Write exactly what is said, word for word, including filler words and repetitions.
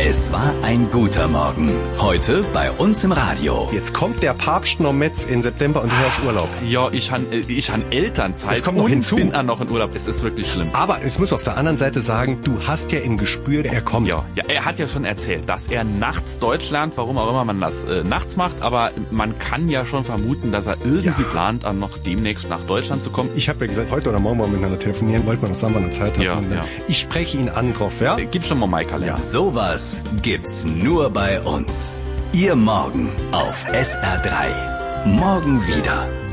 Es war ein guter Morgen. Heute bei uns im Radio. Jetzt kommt der Papst noch Metz im September und du hast Urlaub. Ja, ich han, ich han Elternzeit. Das kommt noch und hinzu. bin auch noch in Urlaub. Es ist wirklich schlimm. Aber jetzt muss man auf der anderen Seite sagen, du hast ja im Gespür, er kommt. Ja, ja, er hat ja schon erzählt, dass er nachts Deutsch lernt, warum auch immer man das äh, nachts macht. Aber man kann ja schon vermuten, dass er irgendwie Ja. plant, an noch demnächst nach Deutschland zu kommen. Ich habe ja gesagt, heute oder morgen wollen wir miteinander telefonieren, wollten wir noch sagen, wann wir Zeit haben. Ja, Und, äh, ja. Ich spreche ihn an drauf, ja? Äh, Gib schon mal meinen Kalender. Ja. Sowas gibt's nur bei uns. Ihr Morgen auf S R drei. Morgen wieder.